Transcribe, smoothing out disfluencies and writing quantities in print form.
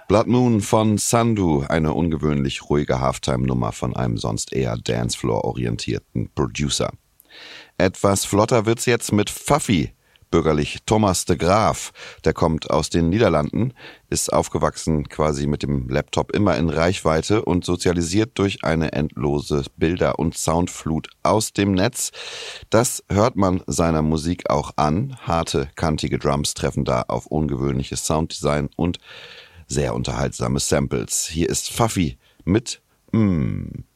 Blood Moon von Sandu, eine ungewöhnlich ruhige Halftime-Nummer von einem sonst eher Dancefloor-orientierten Producer. Etwas flotter wird's jetzt mit Pfaffy, bürgerlich Thomas de Graaf. Der kommt aus den Niederlanden, ist aufgewachsen quasi mit dem Laptop immer in Reichweite und sozialisiert durch eine endlose Bilder- und Soundflut aus dem Netz. Das hört man seiner Musik auch an. Harte, kantige Drums treffen da auf ungewöhnliches Sounddesign und sehr unterhaltsame Samples. Hier ist Pfaffy mit